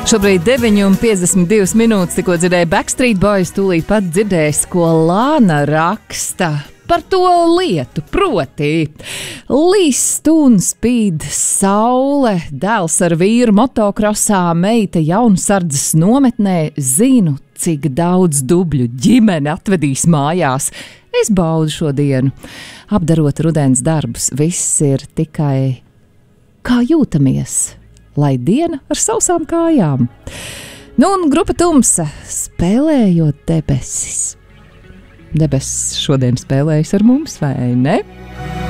Šobrīd 9:52 minūtes, tikko dzirdēju Backstreet Boys, tūlīt pat dzirdēs, ko Lāna raksta par to lietu, proti līst un spīd saule, dēls ar vīru motokrosā, meita Jaunusardzes nometnē, zinu, cik daudz dubļu ģimene atvedīs mājās. Es baudu šo dienu, apdarot rudens darbus, viss ir tikai kā jūtamies. Lai diena ar sausām kājām. Nu, un grupa Tumsa spēlējot debesis. Debesis šodien spēlējas ar mums, vai ne?